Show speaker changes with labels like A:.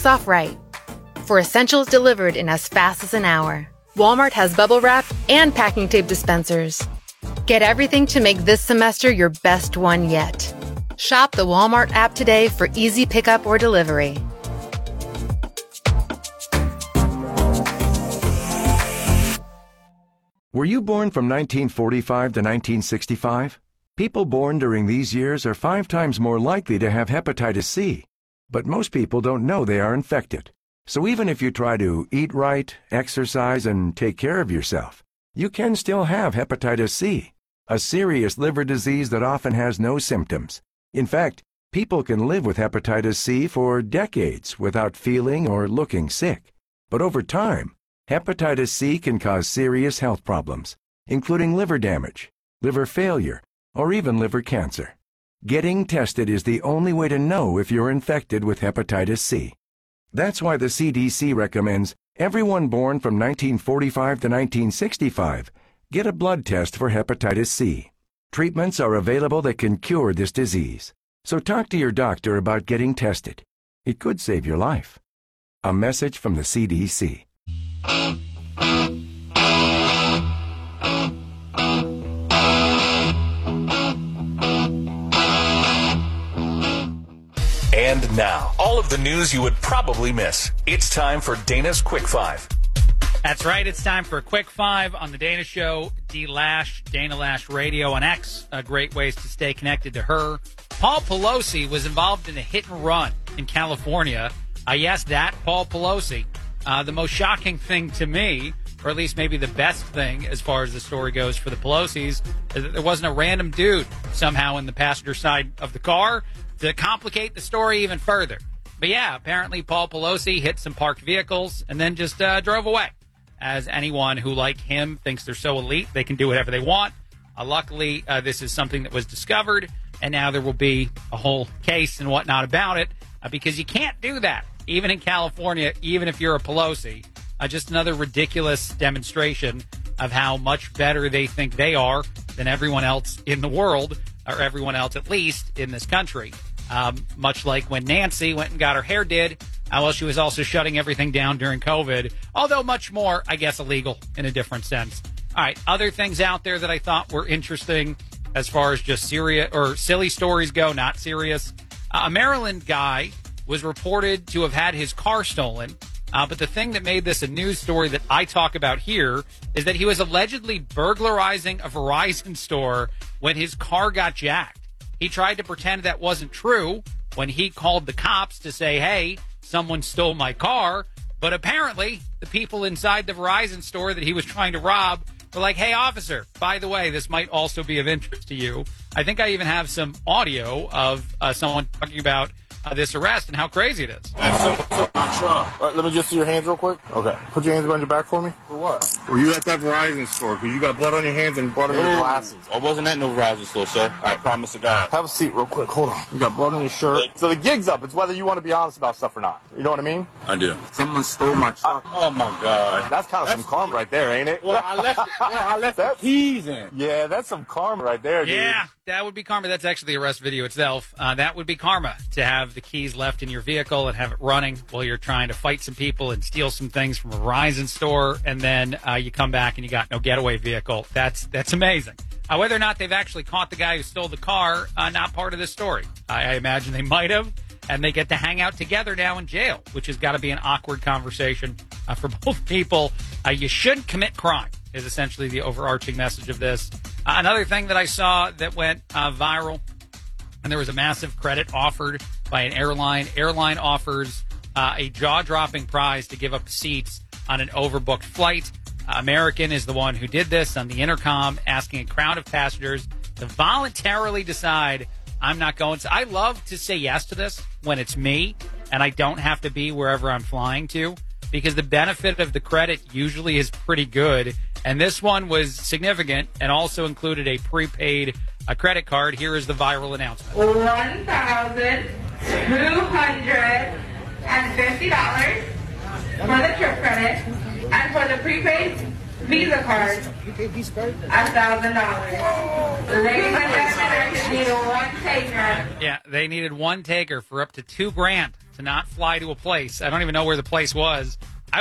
A: box off right. For essentials delivered in as fast as an hour, Walmart has bubble wrap and packing tape dispensers. Get everything to make this semester your best one yet. Shop the Walmart app today for easy pickup or delivery.
B: Were you born from 1945 to 1965? People born during these years are 5 times more likely to have hepatitis C. But most people don't know they are infected. So even if you try to eat right, exercise, and take care of yourself, you can still have hepatitis C, a serious liver disease that often has no symptoms. In fact, people can live with hepatitis C for decades without feeling or looking sick. But over time, hepatitis C can cause serious health problems, including liver damage, liver failure, or even liver cancer. Getting tested is the only way to know if you're infected with hepatitis C. That's why the CDC recommends everyone born from 1945 to 1965 get a blood test for hepatitis C. Treatments are available that can cure this disease. So talk to your doctor about getting tested. It could save your life. A message from the CDC.
C: And now, all of the news you would probably miss. It's time for Dana's Quick Five.
D: That's right. It's time for a Quick Five on the Dana Show, D-Lash, Dana Lash Radio on X. Great ways to stay connected to her. Paul Pelosi was involved in a hit and run in California. Yes, that Paul Pelosi. The most shocking thing to me, or at least maybe the best thing as far as the story goes for the Pelosi's, is that there wasn't a random dude somehow in the passenger side of the car to complicate the story even further. But yeah, apparently Paul Pelosi hit some parked vehicles and then just drove away. As anyone who, like him, thinks they're so elite, they can do whatever they want. Luckily, this is something that was discovered, and now there will be a whole case and whatnot about it, because you can't do that, even in California, even if you're a Pelosi. Just another ridiculous demonstration of how much better they think they are than everyone else in the world, or everyone else at least in this country. Much like when Nancy went and got her hair did, well, she was also shutting everything down during COVID, although much more, I guess, illegal in a different sense. All right, other things out there that I thought were interesting as far as just serious or silly stories go, not serious. A Maryland guy was reported to have had his car stolen. But the thing that made this a news story that I talk about here is that he was allegedly burglarizing a Verizon store when his car got jacked. He tried to pretend that wasn't true when he called the cops to say, hey, someone stole my car. But apparently, the people inside the Verizon store that he was trying to rob were like, hey, officer, by the way, this might also be of interest to you. I think I even have some audio of someone talking about this arrest and how crazy it is.
E: Let me just see your hands real quick. Okay. Put your hands behind your back for me. For what? Were you at that Verizon store? Because you got blood on your hands and blood on your glasses.
F: I wasn't at no Verizon store, sir. I promise to God.
E: Have a seat real quick. Hold on. You got blood on your shirt. So the gig's up. It's whether you want to be honest about stuff or not. You know what I mean?
F: I do. Someone stole my truck. Oh, my God.
E: That's kind of some karma right there, ain't it?
F: Well, I left the keys in.
E: Yeah, that's some karma right there, dude.
D: Yeah, that would be karma. That's actually the arrest video itself. That would be karma, to have the keys left in your vehicle and have it running while you're trying to fight some people and steal some things from a Verizon store, and then you come back and you got no getaway vehicle. That's amazing. Whether or not they've actually caught the guy who stole the car, not part of this story. I imagine they might have, and they get to hang out together now in jail, which has got to be an awkward conversation for both people. You shouldn't commit crime is essentially the overarching message of this. Another thing that I saw that went viral, and there was a massive credit offered by an airline. Airline offers a jaw-dropping prize to give up seats on an overbooked flight. American is the one who did this on the intercom, asking a crowd of passengers to voluntarily decide, I'm not going to. I love to say yes to this when it's me and I don't have to be wherever I'm flying to, because the benefit of the credit usually is pretty good. And this one was significant and also included a prepaid credit card. Here is the viral announcement.
G: $1,250 for the trip credit, and for the prepaid Visa card, $1,000. Ladies and gentlemen, I just need one taker.
D: Yeah, they needed one taker for up to $2,000 to not fly to a place. I don't even know where the place was.